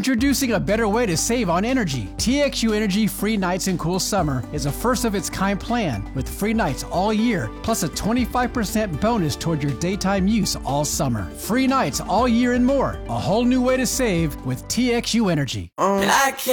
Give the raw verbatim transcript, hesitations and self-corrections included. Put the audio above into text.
Introducing a better way to save on energy. T X U Energy Free Nights and Cool Summer is a first-of-its-kind plan with free nights all year, plus a twenty-five percent bonus toward your daytime use all summer. Free nights all year and more. A whole new way to save with T X U Energy. Um,